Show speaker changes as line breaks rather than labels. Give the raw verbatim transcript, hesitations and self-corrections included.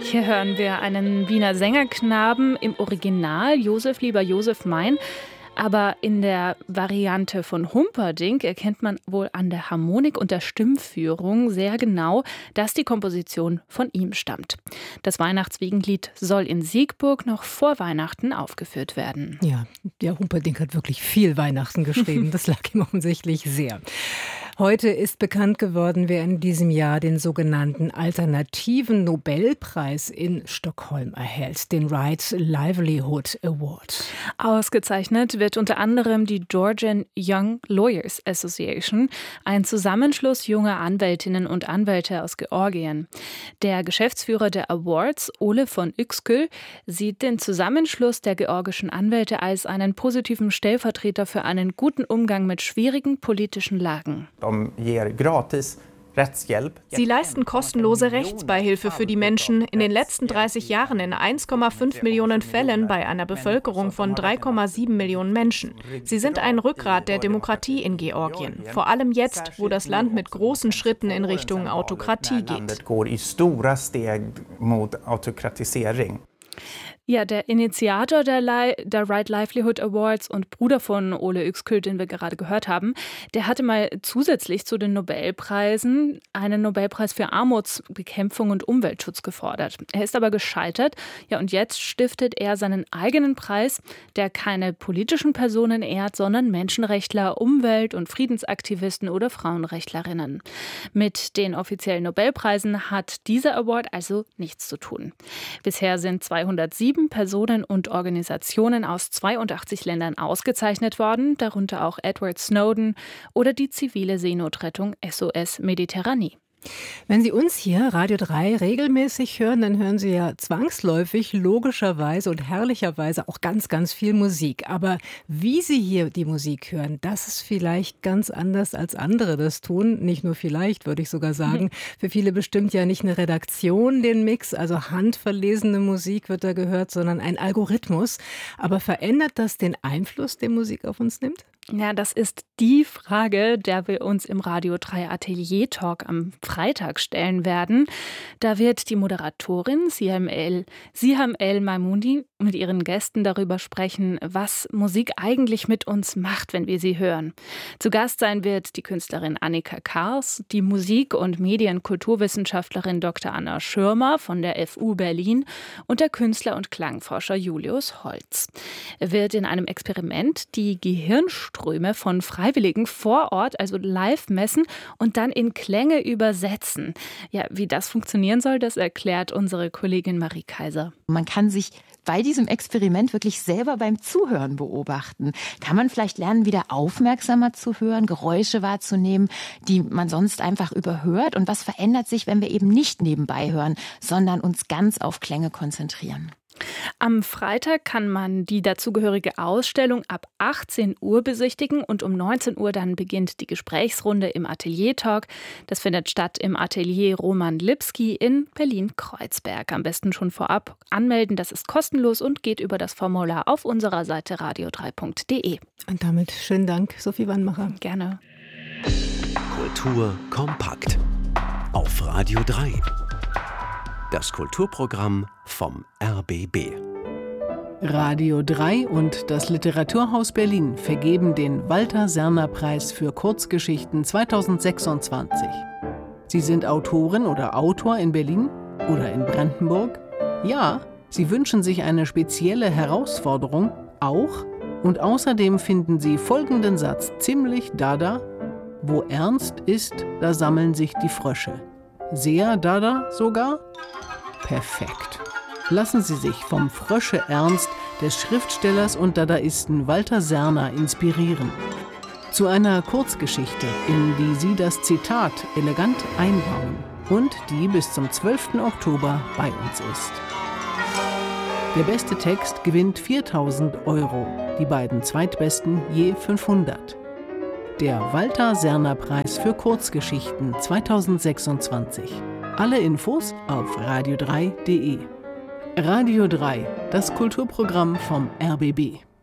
Hier hören wir einen Wiener Sängerknaben im Original, Josef lieber Josef mein. Aber in der Variante von Humperdinck erkennt man wohl an der Harmonik und der Stimmführung sehr genau, dass die Komposition von ihm stammt. Das Weihnachtswiegenlied soll in Siegburg noch vor Weihnachten aufgeführt werden.
Ja, der Humperdinck hat wirklich viel Weihnachten geschrieben. Das lag ihm offensichtlich sehr. Heute ist bekannt geworden, wer in diesem Jahr den sogenannten Alternativen Nobelpreis in Stockholm erhält, den Right Livelihood Award.
Ausgezeichnet wird unter anderem die Georgian Young Lawyers Association, ein Zusammenschluss junger Anwältinnen und Anwälte aus Georgien. Der Geschäftsführer der Awards, Ole von Yükskül, sieht den Zusammenschluss der georgischen Anwälte als einen positiven Stellvertreter für einen guten Umgang mit schwierigen politischen Lagen.
Sie leisten kostenlose Rechtsbeihilfe für die Menschen in den letzten dreißig Jahren in eins Komma fünf Millionen Fällen bei einer Bevölkerung von drei Komma sieben Millionen Menschen. Sie sind ein Rückgrat der Demokratie in Georgien, vor allem jetzt, wo das Land mit großen Schritten in Richtung Autokratie geht.
Ja, der Initiator der, Li- der Right Livelihood Awards und Bruder von Ole Yükskül, den wir gerade gehört haben, der hatte mal zusätzlich zu den Nobelpreisen einen Nobelpreis für Armutsbekämpfung und Umweltschutz gefordert. Er ist aber gescheitert. Ja, und jetzt stiftet er seinen eigenen Preis, der keine politischen Personen ehrt, sondern Menschenrechtler, Umwelt- und Friedensaktivisten oder Frauenrechtlerinnen. Mit den offiziellen Nobelpreisen hat dieser Award also nichts zu tun. Bisher sind zweihundertsieben Personen und Organisationen aus zweiundachtzig Ländern ausgezeichnet worden, darunter auch Edward Snowden oder die zivile Seenotrettung S O S Mediterranee.
Wenn Sie uns hier, Radio drei, regelmäßig hören, dann hören Sie ja zwangsläufig, logischerweise und herrlicherweise auch ganz, ganz viel Musik. Aber wie Sie hier die Musik hören, das ist vielleicht ganz anders, als andere das tun. Nicht nur vielleicht, würde ich sogar sagen. Für viele bestimmt ja nicht eine Redaktion den Mix, also handverlesene Musik wird da gehört, sondern ein Algorithmus. Aber verändert das den Einfluss, den Musik auf uns nimmt?
Ja, das ist die Frage, der wir uns im Radio drei Atelier Talk am Freitag stellen werden. Da wird die Moderatorin Siham El, Siham El Maimoudi mit ihren Gästen darüber sprechen, was Musik eigentlich mit uns macht, wenn wir sie hören. Zu Gast sein wird die Künstlerin Annika Kars, die Musik- und Medienkulturwissenschaftlerin Doktor Anna Schirmer von der F U Berlin und der Künstler und Klangforscher Julius Holz. Er wird in einem Experiment die Gehirnströme von Freiwilligen vor Ort, also live messen und dann in Klänge übersetzen. Ja, wie das funktionieren soll, das erklärt unsere Kollegin Marie Kaiser.
Man kann sich bei diesem Experiment wirklich selber beim Zuhören beobachten. Kann man vielleicht lernen, wieder aufmerksamer zu hören, Geräusche wahrzunehmen, die man sonst einfach überhört? Und was verändert sich, wenn wir eben nicht nebenbei hören, sondern uns ganz auf Klänge konzentrieren?
Am Freitag kann man die dazugehörige Ausstellung ab achtzehn Uhr besichtigen und um neunzehn Uhr dann beginnt die Gesprächsrunde im Atelier Talk. Das findet statt im Atelier Roman Lipski in Berlin-Kreuzberg. Am besten schon vorab anmelden, das ist kostenlos und geht über das Formular auf unserer Seite radio drei punkt de.
Und damit schönen Dank, Sophie Wannmacher.
Gerne.
Kultur kompakt auf Radio drei. Das Kulturprogramm vom R B B.
Radio drei und das Literaturhaus Berlin vergeben den Walter-Serner-Preis für Kurzgeschichten zweitausendsechsundzwanzig. Sie sind Autorin oder Autor in Berlin oder in Brandenburg? Ja, Sie wünschen sich eine spezielle Herausforderung? Auch? Und außerdem finden Sie folgenden Satz ziemlich dada: Wo ernst ist, da sammeln sich die Frösche. Sehr dada sogar? Perfekt. Lassen Sie sich vom Frösche-Ernst des Schriftstellers und Dadaisten Walter Serner inspirieren. Zu einer Kurzgeschichte, in die Sie das Zitat elegant einbauen und die bis zum zwölften Oktober bei uns ist. Der beste Text gewinnt viertausend Euro, die beiden zweitbesten je fünfhundert. Der Walter-Serner-Preis für Kurzgeschichten zweitausendsechsundzwanzig. Alle Infos auf radio drei punkt de. Radio drei, das Kulturprogramm vom R B B.